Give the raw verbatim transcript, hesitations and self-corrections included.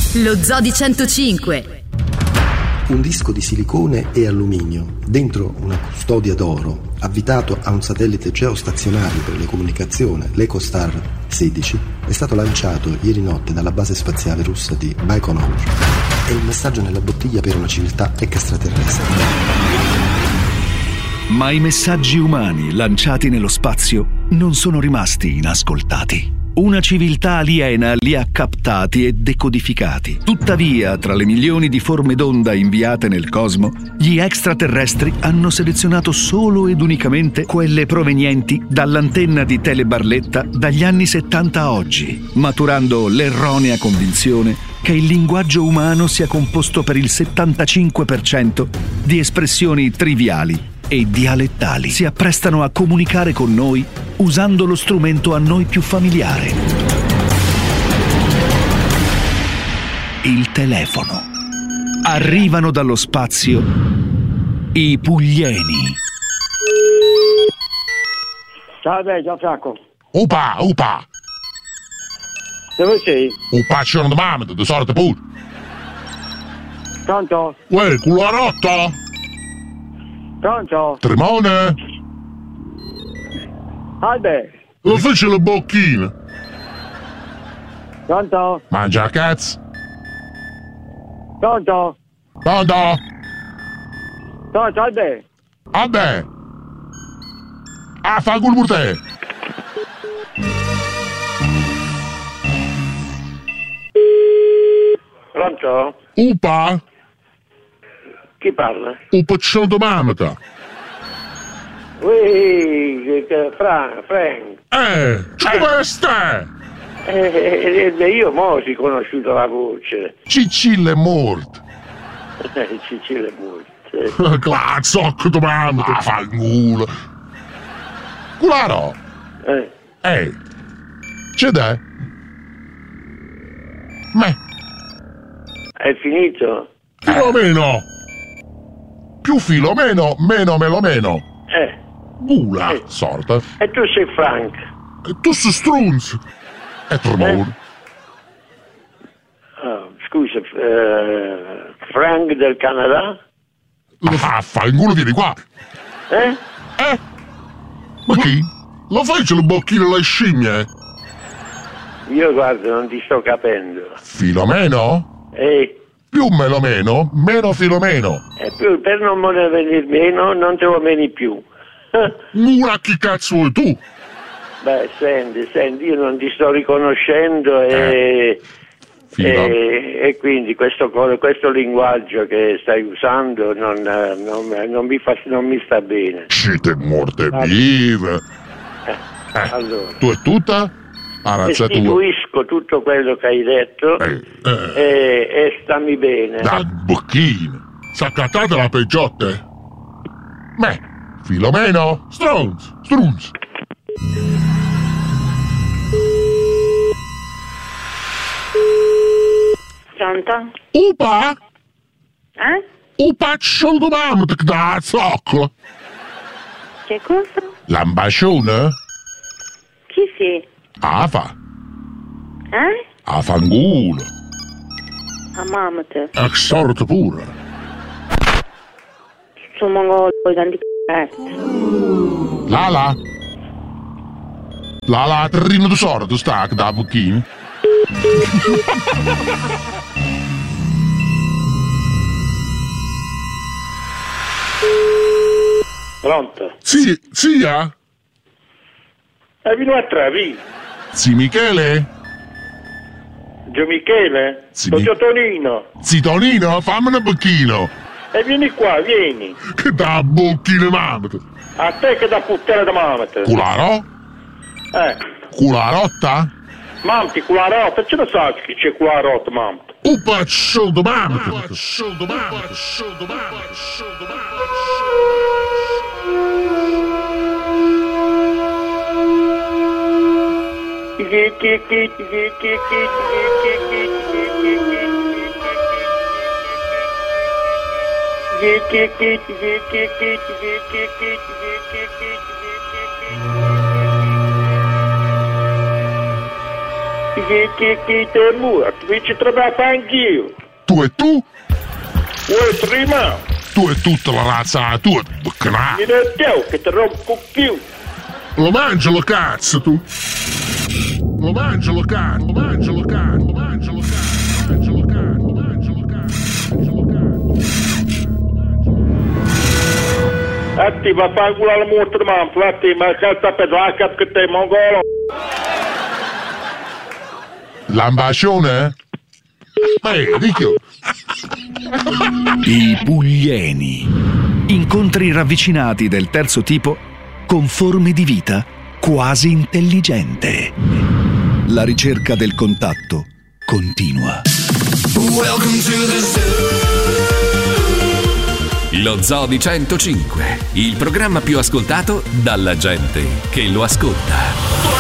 Lo Zoo di centocinque. Un disco di silicone e alluminio dentro una custodia d'oro avvitato a un satellite geostazionario per le comunicazioni, l'Ecostar sedici, è stato lanciato ieri notte dalla base spaziale russa di Baikonur. È un messaggio nella bottiglia per una civiltà extraterrestre. Ma i messaggi umani lanciati nello spazio non sono rimasti inascoltati. Una civiltà aliena li ha captati e decodificati. Tuttavia, tra le milioni di forme d'onda inviate nel cosmo, gli extraterrestri hanno selezionato solo ed unicamente quelle provenienti dall'antenna di Tele Barletta dagli anni settanta a oggi, maturando l'erronea convinzione che il linguaggio umano sia composto per il settantacinque per cento di espressioni triviali e dialettali. Si apprestano a comunicare con noi usando lo strumento a noi più familiare: il telefono. Arrivano dallo spazio i Puglieni. Salve, Gianfranco. Upa, upa. Dove sei? Upa, c'è una domanda, di sorte pure. Pronto? Uè, culo a rotta? Pronto? Tremone? Salve. Lo fece le bocchine. Pronto? Mangia a cazzo. Pronto? Pronto? Pronto, salve. Vabbè. Ah, fa culo per te. Pronto? Upa? Chi parla? Upa, c'è una domanda. Ui, Frank, Frank. Eh, come stai? Eh, eh, io mo ho riconosciuto la voce. Cicilla è morto. Eh, Cecilia è morto. Cazzo, che domanda. Ah, fa il culo. Cularo. Eh, Ehi, c'è da? Me. è finito? Filomeno. Più filomeno, meno melomeno. Eh, Gula, Eh. sorta. e tu sei Frank? E tu sei strunz. E tremone. Oh, scusa, eh, Frank del Canada? Ah, fa il culo, vieni qua. Eh? Eh? Ma chi? Lo fai le bocchine alle scimmie? Io guarda, non ti sto capendo. Filomeno? E Più melomeno, meno filomeno. e più per non me ne venir meno, non te lo meni più. Gula, chi cazzo vuoi tu? Beh, senti, senti, io non ti sto riconoscendo e, Filo. e, e quindi questo, co- questo linguaggio che stai usando non, eh, non, non mi fa, non mi sta bene. Siete morte Ah. vive. Eh, Eh, allora, tu e tutta? Arazza tua. restituisco tutto quello che hai detto Eh, eh. e, e stammi bene. Da bocchine. S'accattate la peggiotte? Me, Filomeno, strunz, strunz. Pronto? Upa, Eh? upa c'ho una domanda che da zoccolo. Che cosa? L'ambascione? Chi sei? Afa, Eh? afangulo. A mamma te. E sorte pure. Sono mongolo con tanti c***etti. Lala? Lala, terrino di sorte sta che da bocchine. Pronto? Sì, zia? E vieni a Travi. Sì, Michele? Gio Michele? Sì, Lo mi- zio Tonino. Zitonino, fammi un bocchino. E vieni qua, vieni. Che da bocchine mamma. A te che da puttana da mamma te. Cularo? Eh, Cularotta? mamti, con la rotta, ce lo sai che c'è con la rotta, mamma. Upa, show the mamma. Chi, chi, chi te muore? Qui ci trovo anch'io. Tu e tu? Vuoi prima? Tu e tutta la razza tua, baccanà. Mi dai te che ti rompo più. Lo mangialo cazzo tu. Lo mangialo cazzo, lo mangialo cazzo, lo mangialo cazzo, lo mangialo cazzo, lo mangialo cazzo, lo mangialo cazzo. Atti va fa culo alla morte man, fatti ma cazzo per la cap che te mongolo. L'ambascione? Ma è ricchio. I Puglieni. Incontri ravvicinati del terzo tipo con forme di vita quasi intelligente. La ricerca del contatto continua. Lo Zoo di centocinque, il programma più ascoltato dalla gente che lo ascolta.